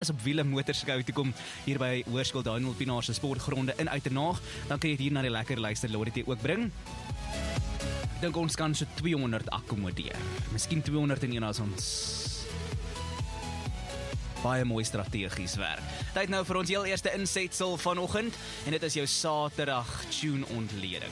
is op wiele motorskou toe kom hier by Hoërskool Daniel Pienaar se sportgronde in Uiternaag, dan kan jy hier na die lekker luister Lorrie ook bring. Ek dink ons kan so 200 akkommodeer. Miskien 201 as ons baie mooi strategies werk. Tyd nou vir ons heel eerste insetsel vanoggend en dit is jou Saterdag tune ontleding.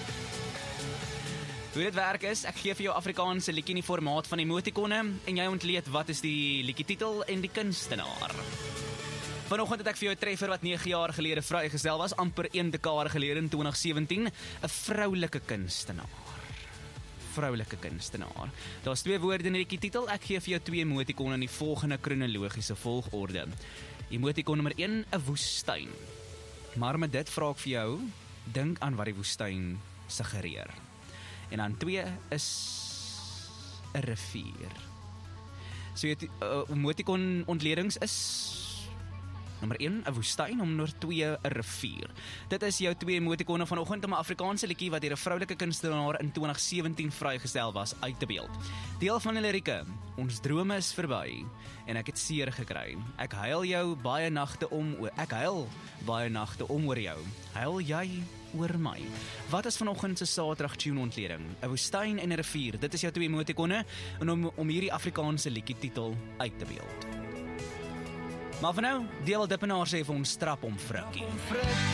Hoe dit werk is, ek gee vir jou Afrikaanse liedjie in die formaat van emotikone en jy ontleed wat is die liedjie titel en die kunstenaar. Vanoggend het ek vir jou 'n treffer wat 9 jaar gelede vrygestel was, amper 1 dekade gelede in 2017, 'n vroulike kunstenaar. Vroulike kunstenaar. Daar's 2 woorde in die liedjie titel, ek gee vir jou 2 emotikone in die volgende kronologiese volgorde. Emotikon nommer 1, 'n woestyn. Maar met dit vra ek vir jou, dink aan wat die woestyn suggereer. En dan 2 is 'n rivier. So jy emotikon ontledings is nommer 1, 'n woestyn, nommer 2, 'n rivier. Dit is jou 2 emotikone vanoggend om 'n Afrikaanse liedjie wat deur 'n vroulike kunstenaar in 2017 vrygestel was uit te beeld. Deel van die lirieke, ons drome is verby en ek het seer gekry. Ek huil baie nagte om oor jou. Huil jy oor my? Wat is vanoggend se Saterdag tune ontleding? 'n Woestyn en 'n rivier. Dit is jou 2 emotikone en om hierdie Afrikaanse liedjie titel uit te beeld. Maar vir nou, deel Dippenaar sê vir ons trap om frikkie.